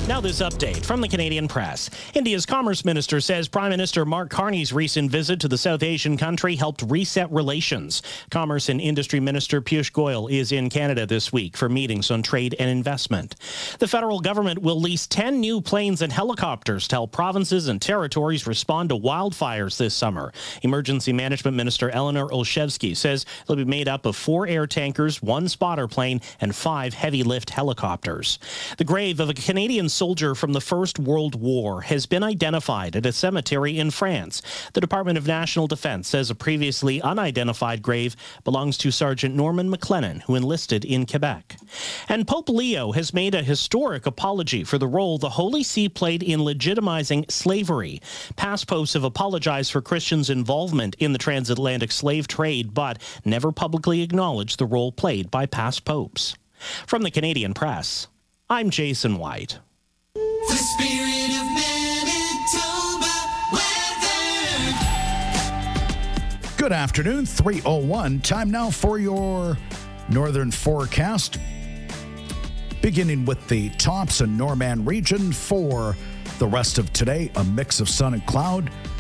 Now this update from the Canadian Press. India's Commerce Minister says Prime Minister Mark Carney's recent visit to the South Asian country helped reset relations. Commerce and Industry Minister Piyush Goyal is in Canada this week for meetings on trade and investment. The federal government will lease 10 new planes and helicopters to help provinces and territories respond to wildfires this summer. Emergency Management Minister Eleanor Olszewski says they'll be made up of 4 air tankers, 1 spotter plane, and 5 heavy-lift helicopters. The grave of a Canadian soldier from the First World War has been identified at a cemetery in France. The Department of National Defence says a previously unidentified grave belongs to Sergeant Norman McLennan, who enlisted in Quebec. And Pope Leo has made a historic apology for the role the Holy See played in legitimizing slavery. Past popes have apologized for Christians' involvement in the transatlantic slave trade, but never publicly acknowledged the role played by past popes. From the Canadian Press, I'm Jason White. The spirit of Manitoba weather. Good afternoon, 3:01. Time now for your northern forecast. Beginning with the tops in Norman region for the rest of today, a mix of sun and cloud.